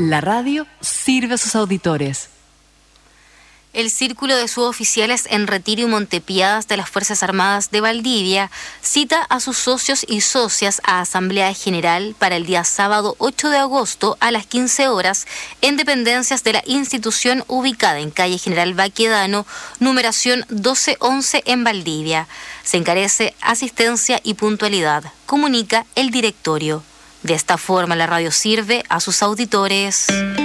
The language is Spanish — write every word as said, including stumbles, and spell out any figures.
La radio sirve a sus auditores. El Círculo de Suboficiales en Retiro y Montepiadas de las Fuerzas Armadas de Valdivia cita a sus socios y socias a Asamblea General para el día sábado ocho de agosto a las quince horas en dependencias de la institución ubicada en calle General Baquedano, numeración doce once en Valdivia. Se encarece asistencia y puntualidad, comunica el directorio. De esta forma la radio sirve a sus auditores.